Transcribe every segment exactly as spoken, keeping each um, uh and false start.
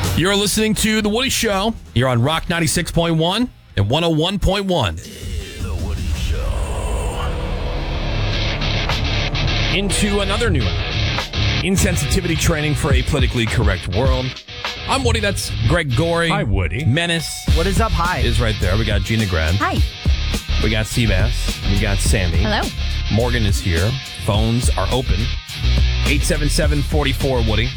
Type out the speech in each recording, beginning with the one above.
You're listening to The Woody Show. You're on Rock ninety-six point one and one oh one point one. The Woody Show. Into another new hour. Insensitivity training for a politically correct world. I'm Woody. That's Greg Gorey. Hi, Woody. Menace. What is up? Hi. Is right there. We got Gina Grad. Hi. We got Seabass. We got Sammy. Hello. Morgan is here. Phones are open. eight seven seven, four four, Woody.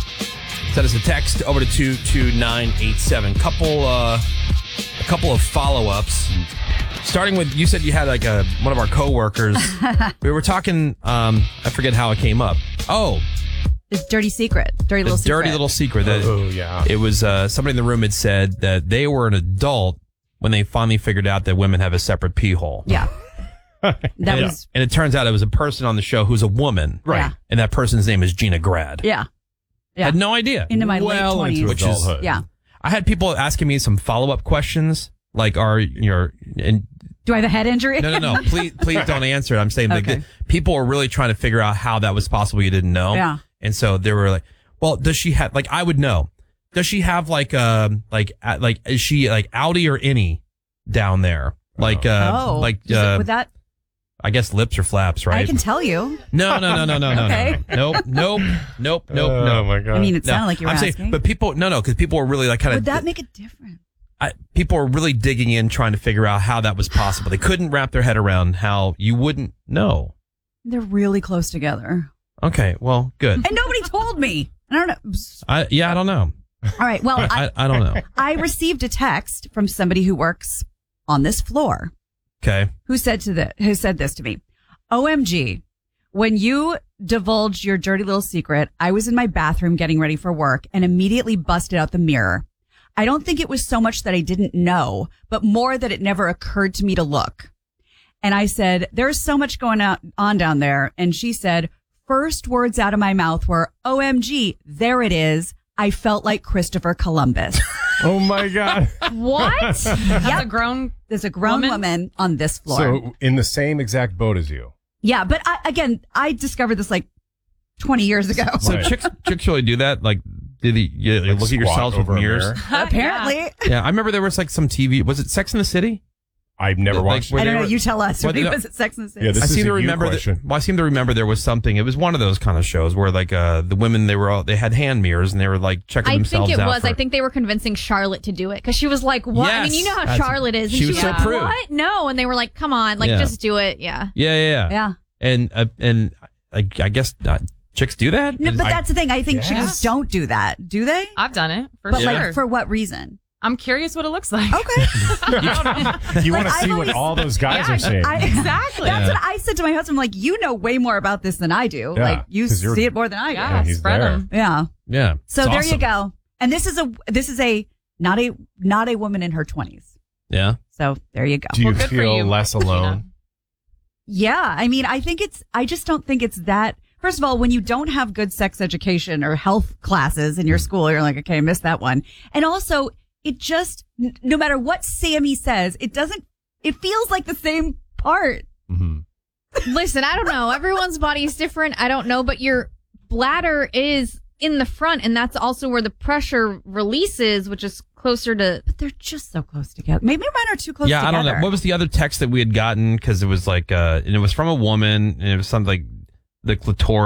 Send us a text over to two two nine eight seven. Couple, uh, a couple of follow-ups. Starting with, you said you had like a one of our coworkers. We were talking, um, I forget how it came up. Oh. It's dirty secret. Dirty little the secret. dirty little secret. That oh, yeah. It was, uh, somebody in the room had said that they were an adult when they finally figured out that women have a separate pee hole. Yeah. That and, was. it, and it turns out it was a person on the show who's a woman. Right. Yeah. And that person's name is Gina Grad. Yeah. Yeah. Had no idea. Into my well late into twenties. Which is- adulthood. Yeah. I had people asking me some follow-up questions, like, are your... And, Do I have a head injury? no, no, no. Please please don't answer it. I'm saying like, Okay. the, people were really trying to figure out how that was possible you didn't know. Yeah. And so they were like, well, does she have... Like, I would know. Does she have, like, um, like, uh, like, is she, like, outie or innie down there? Like, uh, Oh. like, Is it- uh, with that, I guess lips or flaps, right? I can tell you. No, no, no, no, no, no, Okay. no, nope, nope, nope, nope, Oh, no. my God. I mean, it No, sounded like you were I'm asking. saying, but people, no, no, because people were really like kind of. Would that make a difference? I, people were really digging in, trying to figure out how that was possible. They couldn't wrap their head around how you wouldn't know. They're really close together. Okay, well, good. And nobody told me. I don't know. I yeah, I don't know. All right. Well, I, I, I don't know. I received a text from somebody who works on this floor Okay, who said to the, who said this to me. O M G, when you divulged your dirty little secret, I was in my bathroom getting ready for work and immediately busted out the mirror. I don't think it was so much that I didn't know, but more that it never occurred to me to look. And I said, there's so much going out, on down there. And she said, first words out of my mouth were, O M G, there it is. I felt like Christopher Columbus. Oh, my God. What? That's a grown. There's a grown Woman? woman on this floor. So, in the same exact boat as you. Yeah, but I, again, I discovered this like twenty years ago. so Right. chicks chicks really do that. Like, did he you, Like look at squat yourselves with over a mirrors? mirror. Apparently. Yeah, I remember there was like some T V. Was it Sex in the City? I've never Like, watched where I they don't know. were- You tell us. What- Or no. was it Sex and the City? Yeah, this I is seem a to you remember. question. That, well, I seem to remember there was something. It was one of those kind of shows where like uh, the women they were all they had hand mirrors and they were like checking I themselves think it out. was. for- I think they were convincing Charlotte to do it because she was like, "What?" I mean, Yes. you know how That's- Charlotte is. And she was so like, prude. What? No, and they were like, "Come on, like Yeah. just do it." Yeah. Yeah, yeah, yeah. Yeah. And uh, and I, I guess uh, chicks do that. No, but I- that's the thing. I think Yes. chicks don't do that. Do they? I've done it for But sure. like, for what reason? I'm curious what it looks like. Okay. You want to Like, see I've what always- all those guys are saying. I, Exactly. That's Yeah. what I said to my husband. Like, you know way more about this than I do. Yeah, like, you 'cause you're- see it more than I do. Yeah, Yeah, he's spread there. them. Yeah. yeah. So It's there you awesome. go. And this is a this is a not a not a woman in her twenties. Yeah. So there you go. Do you Well, good for feel you, less Gina. alone? Yeah, I mean, I think it's, I just don't think it's that. First of all, when you don't have good sex education or health classes in your school, you're like, okay, I missed that one. And also, it just, n- no matter what Sammy says, it doesn't, it feels like the same part. Mm-hmm. Listen, I don't know. Everyone's body is different. I don't know, but your bladder is in the front, and that's also where the pressure releases, which is closer to. But they're just so close together. Maybe mine are too close yeah, together. I don't know. What was the other text that we had gotten? Because it was like, uh, and it was from a woman, and it was something like the clitoris.